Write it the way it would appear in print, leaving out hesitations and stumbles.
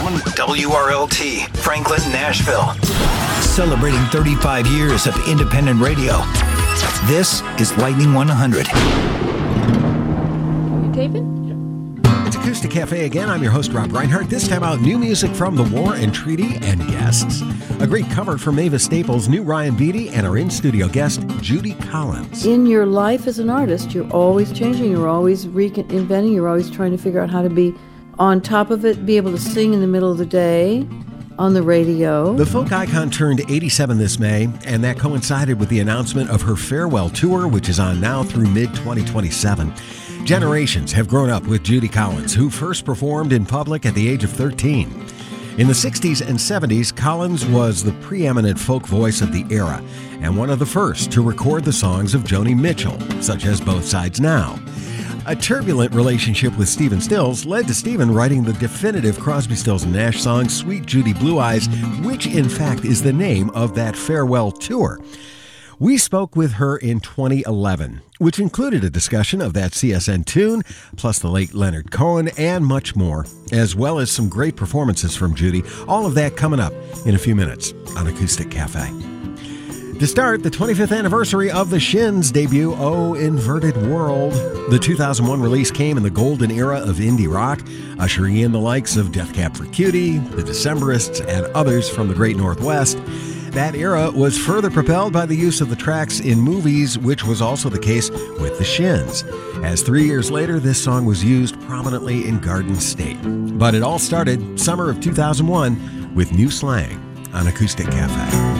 gentlemen, WRLT, Franklin, Nashville. Celebrating 35 years of independent radio. This is Lightning 100. You taping? It's Acoustic Cafe again. I'm your host, Rob Reinhardt. This time out, new music from The War and Treaty and guests. A great cover from Mavis Staples, new Ryan Beatty, and our in-studio guest, Judy Collins. In your life as an artist, you're always changing, you're always reinventing, you're always trying to figure out how to be on top of it, be able to sing in the middle of the day, on the radio. The folk icon turned 87 this May, and that coincided with the announcement of her farewell tour, which is on now through mid-2027. Generations have grown up with Judy Collins, who first performed in public at the age of 13. In the 60s and 70s, Collins was the preeminent folk voice of the era, and one of the first to record the songs of Joni Mitchell, such as Both Sides Now. A turbulent relationship with Stephen Stills led to Stephen writing the definitive Crosby, Stills & Nash song, Sweet Judy Blue Eyes, which in fact is the name of that farewell tour. We spoke with her in 2011, which included a discussion of that CSN tune, plus the late Leonard Cohen, and much more, as well as some great performances from Judy. All of that coming up in a few minutes on Acoustic Cafe. To start, the 25th anniversary of the Shins' debut, Oh Inverted World. The 2001 release came in the golden era of indie rock, ushering in the likes of Death Cab for Cutie, the Decemberists, and others from the Great Northwest. That era was further propelled by the use of the tracks in movies, which was also the case with the Shins, as 3 years later this song was used prominently in Garden State. But it all started summer of 2001 with New Slang on Acoustic Cafe.